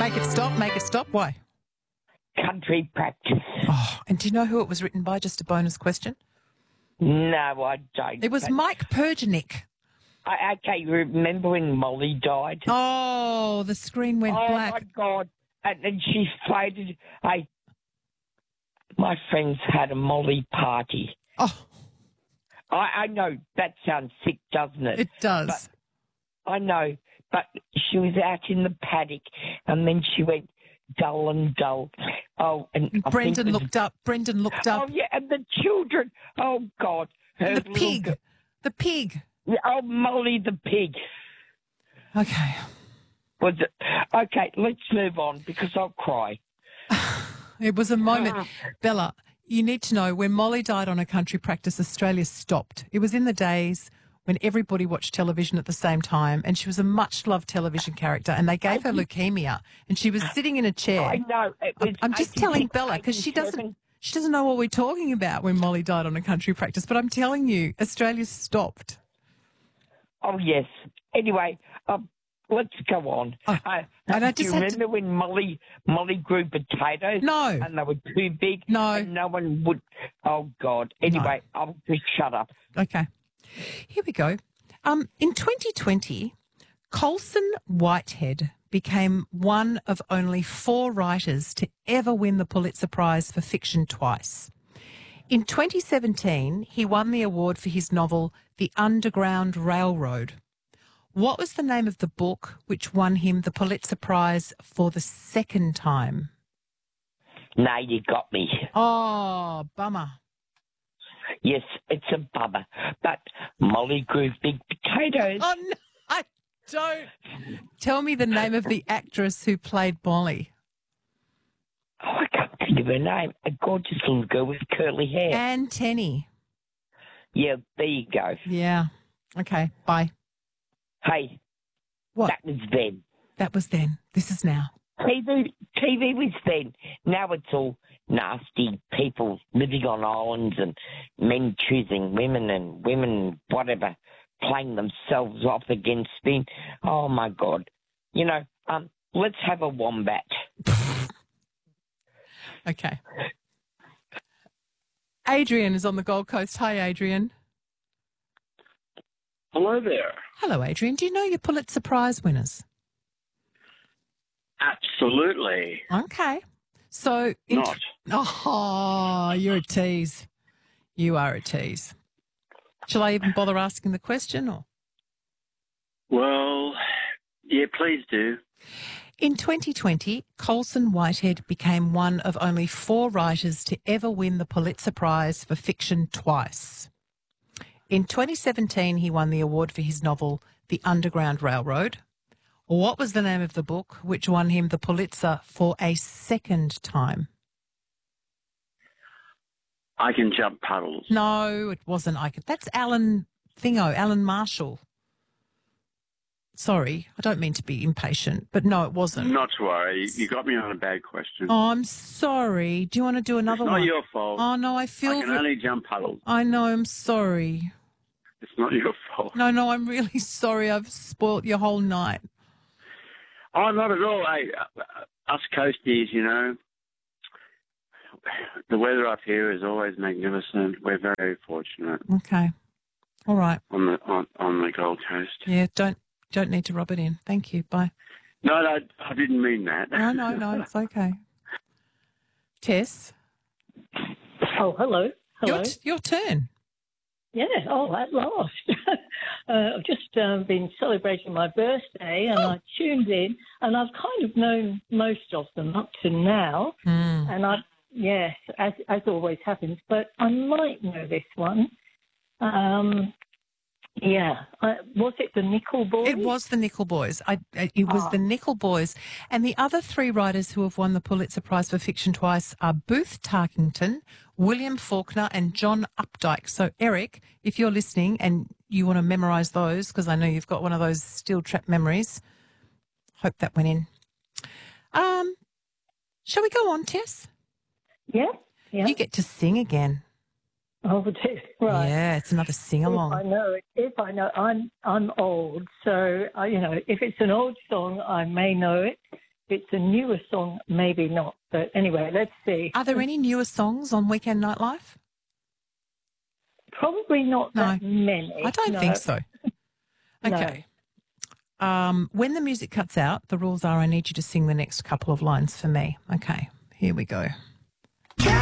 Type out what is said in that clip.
Make it stop. Why? Country Practice. Oh, and do you know who it was written by? Just a bonus question. No, I don't. It was Mike Pergenick. Okay, remember when Molly died? Oh, the screen went black. Oh, my God. And then she floated. My friends had a Molly party. Oh. I know that sounds sick, doesn't it? It does. But I know, but she was out in the paddock and then she went dull and dull. Oh, and Brendan looked up. Oh, yeah, and the children. Oh, God. The pig. The pig. Oh, Molly the pig. Okay. Was it? Okay, let's move on because I'll cry. It was a moment. Bella, you need to know when Molly died on a Country Practice, Australia stopped. It was in the days when everybody watched television at the same time, and she was a much-loved television character, and they gave her leukemia, and she was sitting in a chair. I know. I'm just telling Bella because she doesn't know what we're talking about when Molly died on a Country Practice, but I'm telling you, Australia stopped. Oh, yes. Anyway, let's go on. Do you remember when Molly grew potatoes? No. And they were too big? No. And no one would... Oh, God. Anyway, no. I'll just shut up. Okay. Here we go. In 2020, Colson Whitehead became one of only 4 writers to ever win the Pulitzer Prize for fiction twice. In 2017, he won the award for his novel The Underground Railroad. What was the name of the book which won him the Pulitzer Prize for the second time? No, you got me. Oh, bummer. Yes, it's a bummer. But Molly grew big potatoes. Oh, no, I don't. Tell me the name of the actress who played Molly. Oh, I can't think of her name. A gorgeous little girl with curly hair. Anne Tenney. Yeah, there you go. Yeah. Okay, bye. Hey. What? That was then. That was then. This is now. TV was then. Now it's all nasty people living on islands and men choosing women and women, whatever, playing themselves off against men. Oh, my God. You know, let's have a wombat. Okay. Adrian is on the Gold Coast. Hi, Adrian. Hello there. Hello, Adrian. Do you know your Pulitzer Prize winners? Absolutely. Okay. So... Not. Oh, you're a tease. You are a tease. Shall I even bother asking the question? Or? Well, yeah, please do. In 2020, Colson Whitehead became one of only 4 writers to ever win the Pulitzer Prize for fiction twice. In 2017, he won the award for his novel, The Underground Railroad. What was the name of the book which won him the Pulitzer for a second time? I Can Jump Puddles. No, it wasn't. That's Alan Marshall. Sorry, I don't mean to be impatient, but no, it wasn't. Not to worry. You got me on a bad question. Oh, I'm sorry. Do you want to do another one? It's not your fault. Oh, no, I feel... I can only jump puddles. I know, I'm sorry. It's not your fault. No, I'm really sorry. I've spoilt your whole night. Oh, not at all. Us coasties, you know, the weather up here is always magnificent. We're very fortunate. Okay. All right. On the Gold Coast. Yeah, don't need to rub it in. Thank you. Bye. No, I didn't mean that. No, it's okay. Tess? Oh, hello. Your turn. Yeah, at last. I've just been celebrating my birthday and I tuned in and I've kind of known most of them up to now. And as always happens, but I might know this one. Was it the Nickel Boys? It was the Nickel Boys. It was the Nickel Boys. And the other 3 writers who have won the Pulitzer Prize for fiction twice are Booth Tarkington, William Faulkner and John Updike. So, Eric, if you're listening and you want to memorise those, because I know you've got one of those steel trap memories, hope that went in. Shall we go on, Tess? Yeah. You get to sing again. Oh, dear. Right. Yeah, it's another sing-along. If I know, I'm old, so, if it's an old song, I may know it. it's a newer song, maybe not. But anyway, let's see. Are there any newer songs on Weekend Nightlife? Probably not that many. I don't think so. Okay. When the music cuts out, the rules are I need you to sing the next couple of lines for me. Okay, here we go.